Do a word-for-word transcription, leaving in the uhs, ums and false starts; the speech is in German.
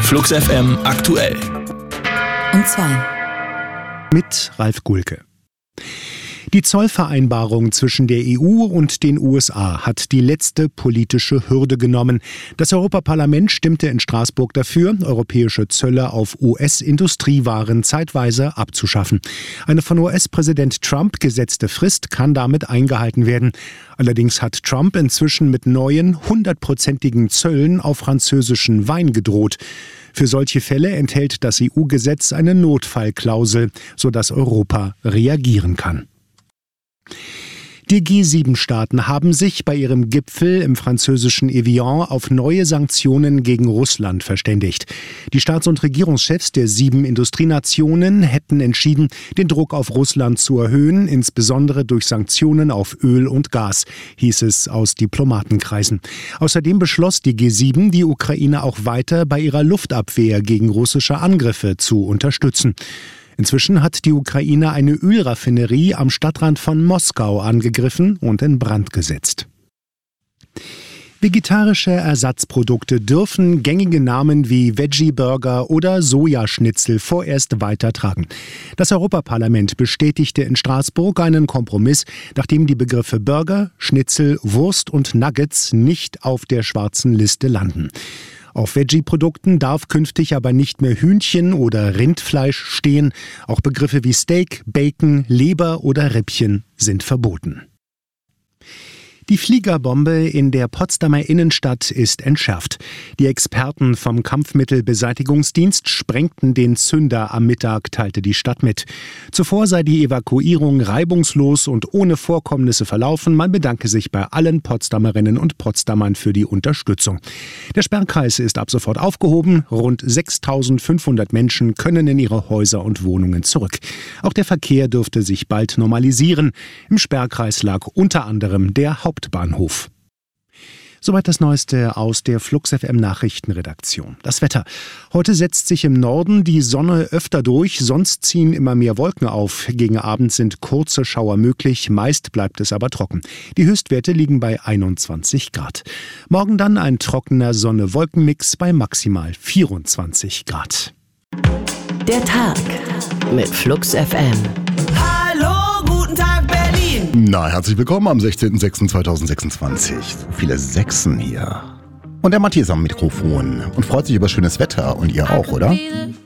Flux F M aktuell. Um zwei. Mit Ralf Gulke. Die Zollvereinbarung zwischen der E U und den U S A hat die letzte politische Hürde genommen. Das Europaparlament stimmte in Straßburg dafür, europäische Zölle auf U S-Industriewaren zeitweise abzuschaffen. Eine von U S-Präsident Trump gesetzte Frist kann damit eingehalten werden. Allerdings hat Trump inzwischen mit neuen, hundertprozentigen Zöllen auf französischen Wein gedroht. Für solche Fälle enthält das E U-Gesetz eine Notfallklausel, sodass Europa reagieren kann. Die G sieben Staaten haben sich bei ihrem Gipfel im französischen Evian auf neue Sanktionen gegen Russland verständigt. Die Staats- und Regierungschefs der sieben Industrienationen hätten entschieden, den Druck auf Russland zu erhöhen, insbesondere durch Sanktionen auf Öl und Gas, hieß es aus Diplomatenkreisen. Außerdem beschloss die G sieben, die Ukraine auch weiter bei ihrer Luftabwehr gegen russische Angriffe zu unterstützen. Inzwischen hat die Ukraine eine Ölraffinerie am Stadtrand von Moskau angegriffen und in Brand gesetzt. Vegetarische Ersatzprodukte dürfen gängige Namen wie Veggie-Burger oder Sojaschnitzel vorerst weitertragen. Das Europaparlament bestätigte in Straßburg einen Kompromiss, nachdem die Begriffe Burger, Schnitzel, Wurst und Nuggets nicht auf der schwarzen Liste landen. Auf Veggie-Produkten darf künftig aber nicht mehr Hühnchen oder Rindfleisch stehen. Auch Begriffe wie Steak, Bacon, Leber oder Rippchen sind verboten. Die Fliegerbombe in der Potsdamer Innenstadt ist entschärft. Die Experten vom Kampfmittelbeseitigungsdienst sprengten den Zünder am Mittag, teilte die Stadt mit. Zuvor sei die Evakuierung reibungslos und ohne Vorkommnisse verlaufen. Man bedanke sich bei allen Potsdamerinnen und Potsdamern für die Unterstützung. Der Sperrkreis ist ab sofort aufgehoben. Rund sechstausendfünfhundert Menschen können in ihre Häuser und Wohnungen zurück. Auch der Verkehr dürfte sich bald normalisieren. Im Sperrkreis lag unter anderem der Hauptbahnhof. Hauptbahnhof. Soweit das Neueste aus der Flux F M Nachrichtenredaktion. Das Wetter. Heute setzt sich im Norden die Sonne öfter durch, sonst ziehen immer mehr Wolken auf. Gegen Abend sind kurze Schauer möglich, meist bleibt es aber trocken. Die Höchstwerte liegen bei einundzwanzig Grad. Morgen dann ein trockener Sonne-Wolken-Mix bei maximal vierundzwanzig Grad. Der Tag mit Flux F M. Na, herzlich willkommen am sechzehnten sechsten zweitausendsechsundzwanzig. So viele Sechsen hier. Und der Matthias am Mikrofon und freut sich über schönes Wetter. Und ihr auch, oder?